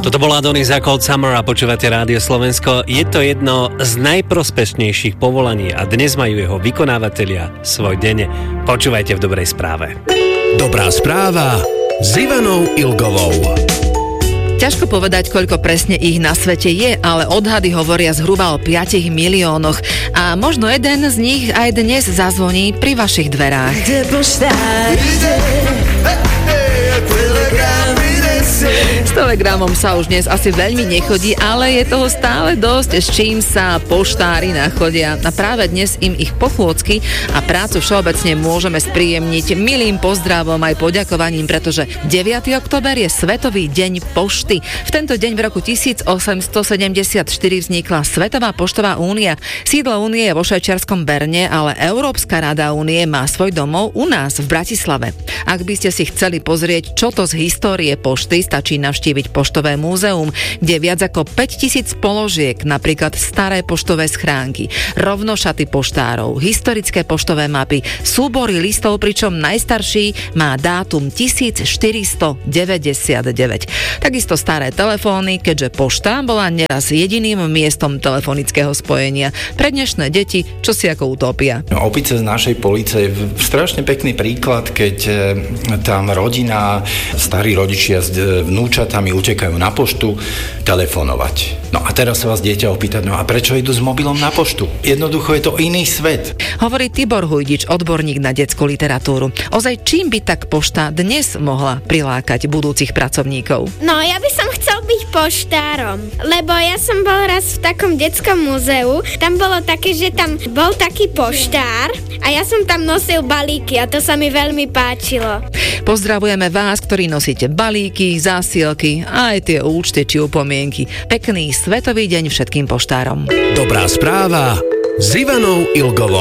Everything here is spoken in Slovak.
Toto bola Adonis a Cold Summer a počúvate Rádio Slovensko. Je to jedno z najprospešnejších povolaní a dnes majú jeho vykonávatelia svoj deň. Počúvajte v Dobrej správe. Dobrá správa s Ivanou Ilgovou. Ťažko povedať, koľko presne ich na svete je, ale odhady hovoria zhruba o 5 miliónoch. A možno jeden z nich aj dnes zazvoní pri vašich dverách. S telegramom sa už dnes asi veľmi nechodí, ale je toho stále dosť, s čím sa poštári nachodia. A práve dnes im ich pochôdzky a prácu všeobecne môžeme spríjemniť milým pozdravom aj poďakovaním, pretože 9. október je Svetový deň pošty. V tento deň v roku 1874 vznikla Svetová poštová únia. Sídlo únie je vo švajčiarskom Berne, ale Európska rada únie má svoj domov u nás v Bratislave. Ak by ste si chceli pozrieť, čo to z histórie pošty, stačí navštíviť Poštové múzeum, kde viac ako 5000 položiek, napríklad staré poštové schránky, rovnošaty poštárov, historické poštové mapy, súbory listov, pričom najstarší má dátum 1499. Takisto staré telefóny, keďže pošta bola neraz jediným miestom telefonického spojenia. Pre dnešné deti, čo si ako utopia. Opice z našej police je strašne pekný príklad, keď tam rodina, starí rodičia s vnúčatami utekajú na poštu telefonovať. No a teraz sa vás dieťa opýta, no a prečo idú s mobilom na poštu? Jednoducho je to iný svet. Hovorí Tibor Hujdič, odborník na detskú literatúru. Ozaj, čím by tak pošta dnes mohla prilákať budúcich pracovníkov? No, ja by som chcel byť poštárom, lebo ja som bol raz v takom detskom múzeu, tam bolo také, že tam bol taký poštár a ja som tam nosil balíky a to sa mi veľmi páčilo. Pozdravujeme vás, ktorí nosíte balíky, zásielky a aj tie účty či upomienky. Pekný Svetový deň všetkým poštárom. Dobrá správa s Ivanou Ilgovou.